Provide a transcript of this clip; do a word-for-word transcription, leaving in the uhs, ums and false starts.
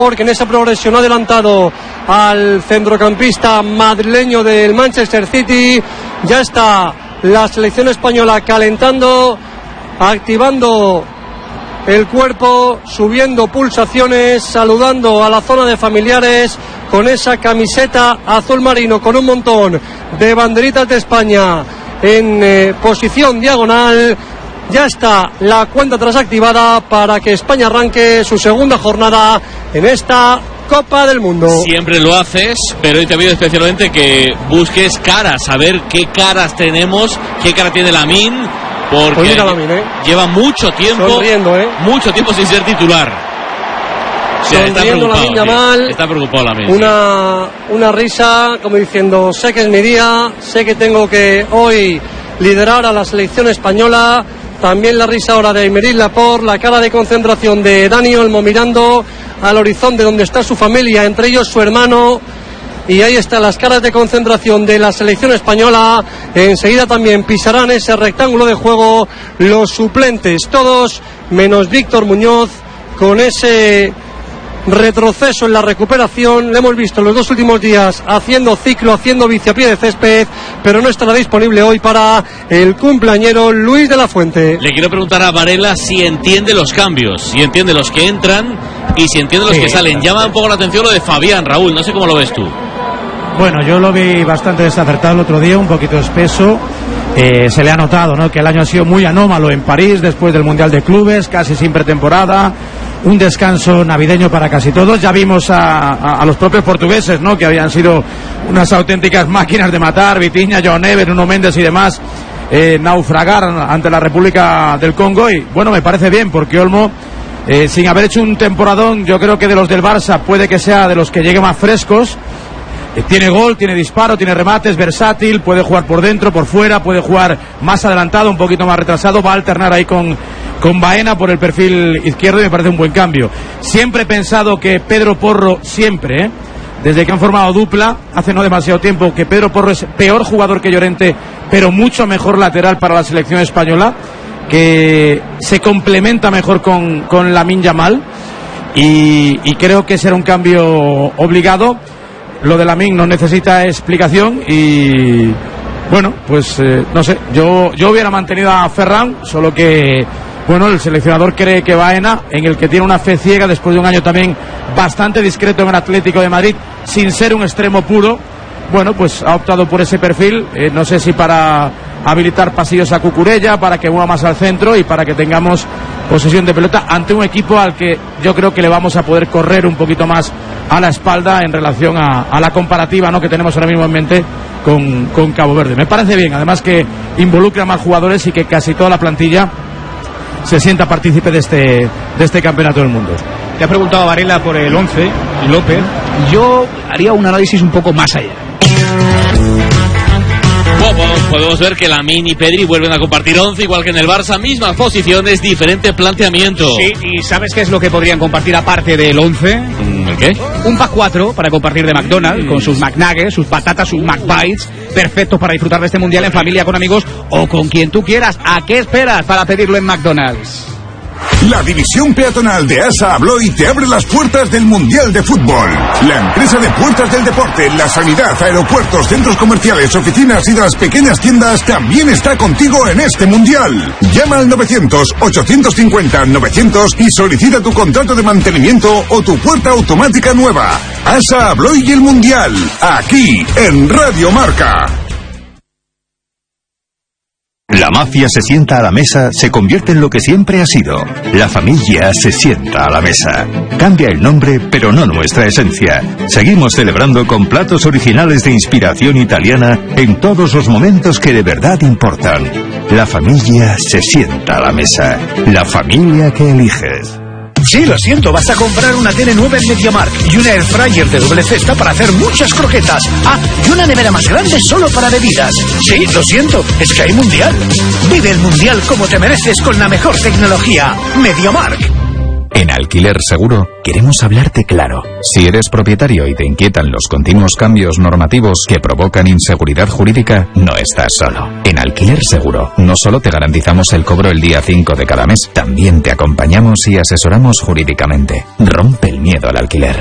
porque en esa progresión ha adelantado al centrocampista madrileño del Manchester City. Ya está la selección española calentando, activando el cuerpo, subiendo pulsaciones, saludando a la zona de familiares con esa camiseta azul marino con un montón de banderitas de España en eh, posición diagonal. Ya está la cuenta atrás activada para que España arranque su segunda jornada en esta Copa del Mundo. Siempre lo haces, pero hoy te pido especialmente que busques caras, a ver qué caras tenemos, qué cara tiene Lamine, porque pues mira Lamine, ¿eh? lleva mucho tiempo, sonriendo, ¿eh? mucho tiempo sin ser titular. O sea, está preocupado, Lamine Yamal, está preocupado Lamine. Una, sí. una risa como diciendo, sé que es mi día, sé que tengo que hoy liderar a la selección española. También la risa ahora de Aymeric Laporte, la cara de concentración de Dani Olmo mirando al horizonte donde está su familia, entre ellos su hermano. Y ahí están las caras de concentración de la selección española. Enseguida también pisarán ese rectángulo de juego los suplentes, todos menos Víctor Muñoz, con ese retroceso en la recuperación. Le hemos visto los dos últimos días haciendo ciclo, haciendo bici a pie de césped, pero no estará disponible hoy para el cumpleañero Luis de la Fuente. Le quiero preguntar a Varela si entiende los cambios, si entiende los que entran y si entiende los sí, que salen. Llama un poco la atención lo de Fabián, Raúl, no sé cómo lo ves tú. Bueno, yo lo vi bastante desacertado el otro día, un poquito espeso. Eh, se le ha notado, ¿no?, que el año ha sido muy anómalo en París después del Mundial de Clubes, casi sin pretemporada, un descanso navideño para casi todos. Ya vimos a, a, a los propios portugueses, ¿no?, que habían sido unas auténticas máquinas de matar, Vitinha, João Neves, Nuno Mendes y demás, eh, naufragar ante la República del Congo. Y bueno, me parece bien, porque Olmo, eh, sin haber hecho un temporadón, yo creo que de los del Barça puede que sea de los que llegue más frescos. Tiene gol, tiene disparo, tiene remates, versátil, puede jugar por dentro, por fuera, puede jugar más adelantado, un poquito más retrasado, va a alternar ahí con, con Baena por el perfil izquierdo y me parece un buen cambio. Siempre he pensado que Pedro Porro, siempre, ¿eh? desde que han formado dupla, hace no demasiado tiempo, que Pedro Porro es peor jugador que Llorente, pero mucho mejor lateral para la selección española, que se complementa mejor con, con Lamine Yamal y, y creo que será un cambio obligado. Lo de Lamine no necesita explicación y bueno, pues eh, no sé, yo yo hubiera mantenido a Ferran, solo que bueno, el seleccionador cree que Baena, en el que tiene una fe ciega después de un año también bastante discreto en el Atlético de Madrid, sin ser un extremo puro, bueno, pues ha optado por ese perfil, eh, no sé si para habilitar pasillos a Cucurella, para que mueva más al centro y para que tengamos posesión de pelota ante un equipo al que yo creo que le vamos a poder correr un poquito más a la espalda en relación a, a la comparativa, ¿no?, que tenemos ahora mismo en mente con, con Cabo Verde. Me parece bien, además que involucra más jugadores y que casi toda la plantilla se sienta partícipe de este, de este campeonato del mundo. Te ha preguntado Varela por el once, López. Yo haría un análisis un poco más allá. Bueno, podemos ver que Lamine y Pedri vuelven a compartir once, igual que en el Barça, mismas posiciones, diferente planteamiento. Sí, y ¿sabes qué es lo que podrían compartir aparte del once? ¿El qué? Un pack cuatro para compartir de McDonald's, con sus McNuggets, sus patatas, sus McBites, perfectos para disfrutar de este mundial en familia, con amigos o con quien tú quieras. ¿A qué esperas para pedirlo en McDonald's? La división peatonal de ASA Abloy te abre las puertas del Mundial de Fútbol. La empresa de puertas del deporte, la sanidad, aeropuertos, centros comerciales, oficinas y de las pequeñas tiendas también está contigo en este Mundial. Llama al novecientos, ochocientos cincuenta, novecientos y solicita tu contrato de mantenimiento o tu puerta automática nueva. ASA Abloy y el Mundial, aquí en Radio Marca. La mafia se sienta a la mesa, se convierte en lo que siempre ha sido. La familia se sienta a la mesa. Cambia el nombre, pero no nuestra esencia. Seguimos celebrando con platos originales de inspiración italiana en todos los momentos que de verdad importan. La familia se sienta a la mesa. La familia que eliges. Sí, lo siento, vas a comprar una tele nueva en MediaMarkt y una air fryer de doble cesta para hacer muchas croquetas. Ah, y una nevera más grande solo para bebidas. Sí, lo siento, es que hay mundial. Vive el mundial como te mereces con la mejor tecnología. MediaMarkt. En Alquiler Seguro queremos hablarte claro. Si eres propietario y te inquietan los continuos cambios normativos que provocan inseguridad jurídica, no estás solo. En Alquiler Seguro no solo te garantizamos el cobro el día cinco de cada mes, también te acompañamos y asesoramos jurídicamente. Rompe el miedo al alquiler.